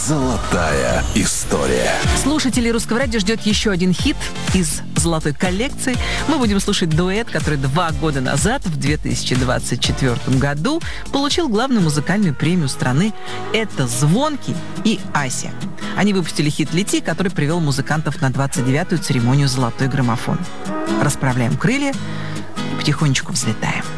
Золотая история. Слушателей Русского радио ждет еще один хит из золотой коллекции. Мы будем слушать дуэт, который 2 года назад, в 2024 году, получил главную музыкальную премию страны. Это Звонкий и Ася. Они выпустили хит «Лети», который привел музыкантов на 29-ю церемонию «Золотой граммофон». Расправляем крылья и потихонечку взлетаем.